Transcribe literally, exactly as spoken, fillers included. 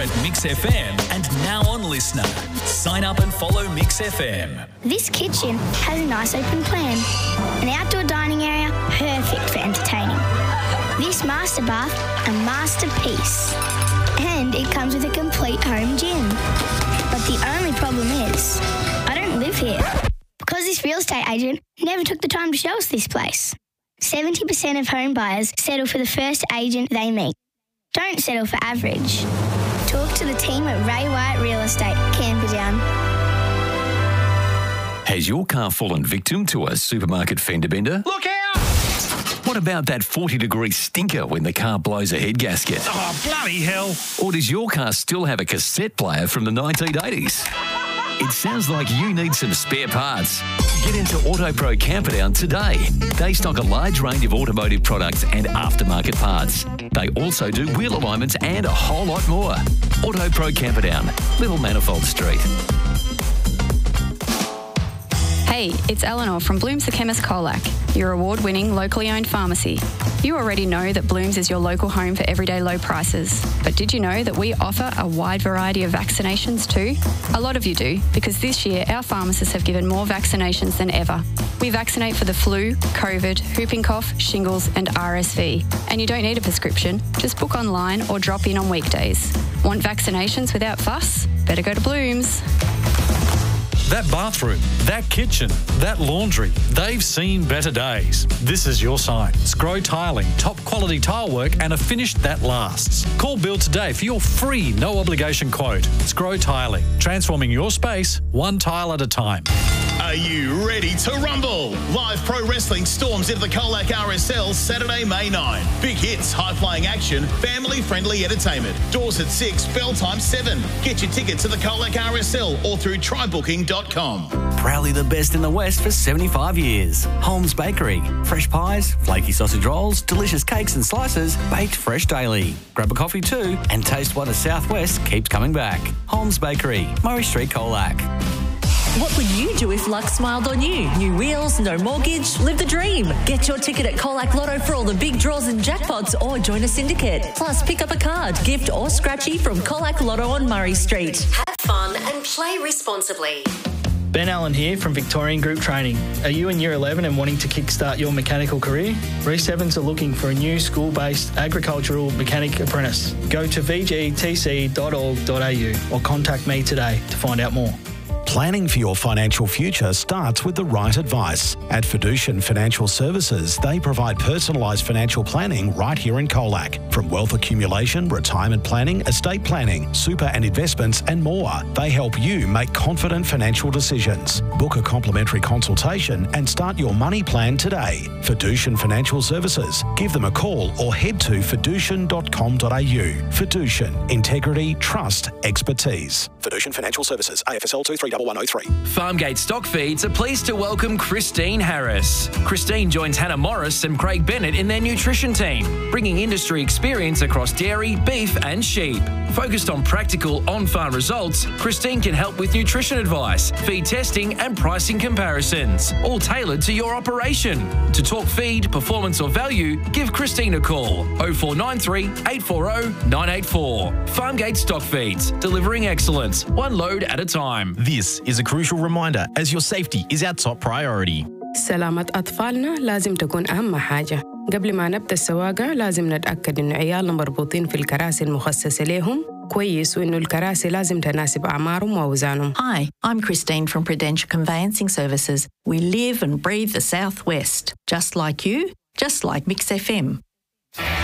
at Mix F M and now on Listener. Sign up and follow Mix F M. This kitchen has a nice open plan. An outdoor dining area, perfect for entertaining. This master bath, a masterpiece. And it comes with a complete home gym. But the only problem is, I don't live here. Because this real estate agent never took the time to show us this place. seventy percent of home buyers settle for the first agent they meet. Don't settle for average. Talk to the team at Ray White Real Estate, Camperdown. Has your car fallen victim to a supermarket fender bender? Look out! What about that forty degree stinker when the car blows a head gasket? Oh, bloody hell. Or does your car still have a cassette player from the nineteen eighties? It sounds like you need some spare parts. Get into AutoPro Camperdown today. They stock a large range of automotive products and aftermarket parts. They also do wheel alignments and a whole lot more. AutoPro Camperdown, Little Manifold Street. Hey, it's Eleanor from Blooms the Chemist Colac, your award-winning locally owned pharmacy. You already know that Blooms is your local home for everyday low prices. But did you know that we offer a wide variety of vaccinations too? A lot of you do, because this year our pharmacists have given more vaccinations than ever. We vaccinate for the flu, COVID, whooping cough, shingles and R S V. And you don't need a prescription, just book online or drop in on weekdays. Want vaccinations without fuss? Better go to Blooms. That bathroom, that kitchen, that laundry, they've seen better days. This is your sign. Scrow Tiling, top quality tile work and a finish that lasts. Call Bill today for your free no obligation quote. Scrow Tiling, transforming your space one tile at a time. Are you ready to rumble? Live pro wrestling storms into the Colac R S L Saturday, May ninth. Big hits, high-flying action, family-friendly entertainment. Doors at six, bell time seven. Get your tickets at the Colac R S L or through try booking dot com. Proudly the best in the West for seventy-five years. Holmes Bakery. Fresh pies, flaky sausage rolls, delicious cakes and slices, baked fresh daily. Grab a coffee too and taste why the Southwest keeps coming back. Holmes Bakery, Murray Street, Colac. What would you do if luck smiled on you? New wheels, no mortgage, live the dream. Get your ticket at Colac Lotto for all the big draws and jackpots or join a syndicate. Plus, pick up a card, gift or scratchy from Colac Lotto on Murray Street. Have fun and play responsibly. Ben Allen here from Victorian Group Training. Are you in Year eleven and wanting to kickstart your mechanical career? Reece Evans are looking for a new school-based agricultural mechanic apprentice. Go to v g t c dot org dot a u or contact me today to find out more. Planning for your financial future starts with the right advice. At Fiducian Financial Services, they provide personalised financial planning right here in Colac. From wealth accumulation, retirement planning, estate planning, super and investments and more, they help you make confident financial decisions. Book a complimentary consultation and start your money plan today. Fiducian Financial Services. Give them a call or head to fiducian dot com dot a u. Fiducian. Integrity, trust, expertise. Fiducian Financial Services. A F S L two three one one oh three. Farmgate Stock Feeds are pleased to welcome Christine Harris. Christine joins Hannah Morris and Craig Bennett in their nutrition team, bringing industry experience across dairy, beef and sheep. Focused on practical on-farm results, Christine can help with nutrition advice, feed testing and pricing comparisons, all tailored to your operation. To talk feed, performance or value, give Christine a call oh four nine three, eight four oh, nine eight four. Farmgate Stock Feeds, delivering excellence, one load at a time. This is a crucial reminder as your safety is our top priority. سلامة أطفالنا لازم تكون أهم حاجة. قبل ما نبدأ السواقة لازم نتأكد إنه عيالنا مربوطين في الكراسي المخصصة لهم كويس وإنه الكراسي لازم تناسب أعمارهم وأوزانهم. Hi, I'm Christine from Prudential Conveyancing Services. We live and breathe the Southwest, just like you, just like Mix F M.